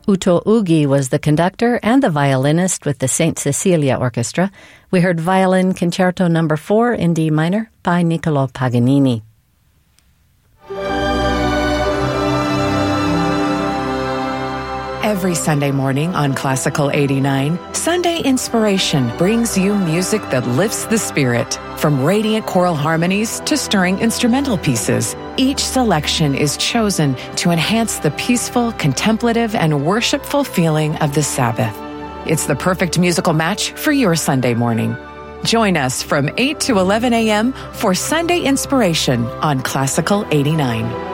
Uto Ugi was the conductor and the violinist with the St. Cecilia Orchestra. We heard Violin Concerto No. 4 in D minor by Niccolò Paganini. Every Sunday morning on Classical 89, Sunday Inspiration brings you music that lifts the spirit. From radiant choral harmonies to stirring instrumental pieces, each selection is chosen to enhance the peaceful, contemplative, and worshipful feeling of the Sabbath. It's the perfect musical match for your Sunday morning. Join us from 8 to 11 a.m. for Sunday Inspiration on Classical 89.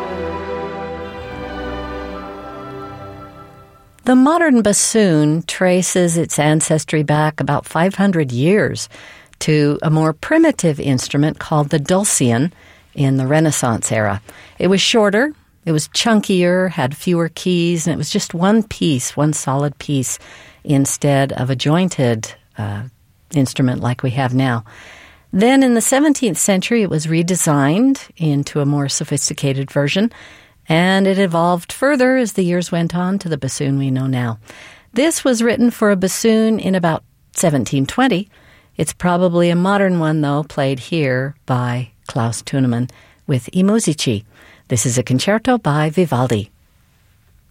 The modern bassoon traces its ancestry back about 500 years to a more primitive instrument called the dulcian in the Renaissance era. It was shorter, it was chunkier, had fewer keys, and it was just one piece, one solid piece, instead of a jointed instrument like we have now. Then in the 17th century, it was redesigned into a more sophisticated version, and it evolved further as the years went on to the bassoon we know now. This was written for a bassoon in about 1720. It's probably a modern one, though, played here by Klaus Thunemann with I Musici. This is a concerto by Vivaldi.